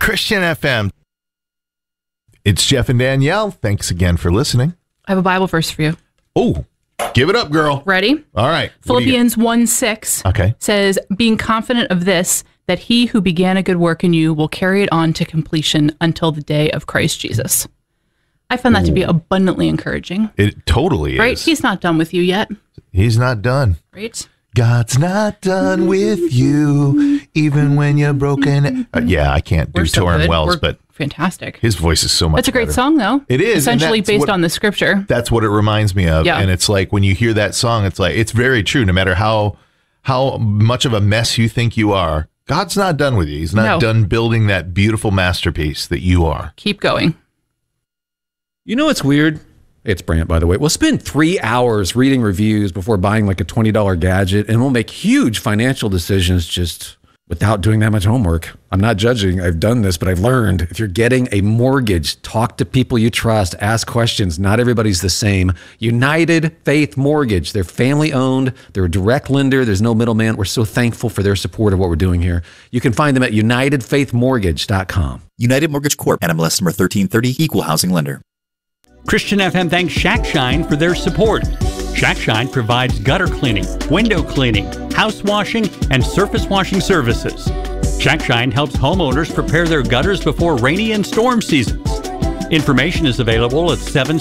Christian FM. It's Jeff and Danielle. Thanks again for listening. I have a Bible verse for you. Oh, give it up, girl. Ready? All right. Philippians 1:6 says, being confident of this, that he who began a good work in you will carry it on to completion until the day of Christ Jesus. I found that to be abundantly encouraging. It totally is. Right? He's not done with you yet. He's not done. Right? God's not done with you, even when you're broken. Yeah, I can't do Torrin Wells, but fantastic. His voice is so much That's a great better. song, though. It is. Essentially based on the scripture. That's what it reminds me of. Yeah. And it's like when you hear that song, it's like, it's very true. No matter how much of a mess you think you are, God's not done with you. He's not done building that beautiful masterpiece that you are. Keep going. You know what's weird? It's Brant, by the way. We'll spend 3 hours reading reviews before buying like a $20 gadget, and we'll make huge financial decisions just without doing that much homework. I'm not judging. I've done this, but I've learned if you're getting a mortgage, talk to people you trust, ask questions. Not everybody's the same. United Faith Mortgage. They're family owned. They're a direct lender. There's no middleman. We're so thankful for their support of what we're doing here. You can find them at UnitedFaithMortgage.com. United Mortgage Corp. NMLS number 1330. Equal housing lender. Christian FM thanks Shack Shine for their support. Shack Shine provides gutter cleaning, window cleaning, house washing, and surface washing services. Shack Shine helps homeowners prepare their gutters before rainy and storm seasons. Information is available at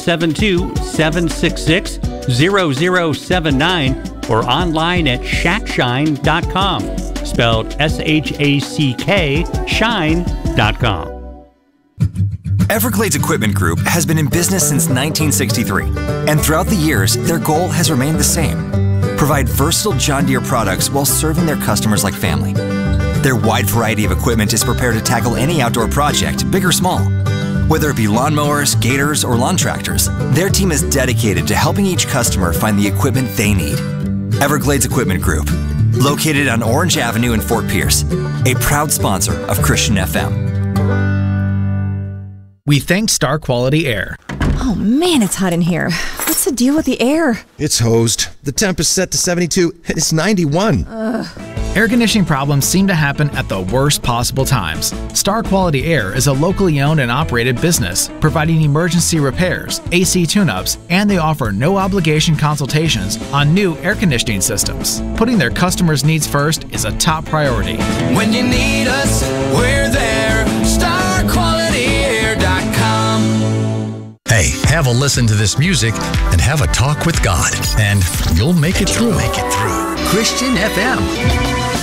772-766-0079 or online at shackshine.com, spelled SHACK, shine.com. Everglades Equipment Group has been in business since 1963, and throughout the years, their goal has remained the same: provide versatile John Deere products while serving their customers like family. Their wide variety of equipment is prepared to tackle any outdoor project, big or small. Whether it be lawnmowers, gators, or lawn tractors, their team is dedicated to helping each customer find the equipment they need. Everglades Equipment Group, located on Orange Avenue in Fort Pierce, a proud sponsor of Christian FM. We thank Star Quality Air. Oh man, it's hot in here. What's the deal with the air? It's hosed. The temp is set to 72. It's 91. Air conditioning problems seem to happen at the worst possible times. Star Quality Air is a locally owned and operated business, providing emergency repairs, AC tune-ups, and they offer no-obligation consultations on new air conditioning systems. Putting their customers' needs first is a top priority. When you need us, we're there. StarQualityAir.com. Hey, have a listen to this music and have a talk with God, and you'll make it through. Christian FM.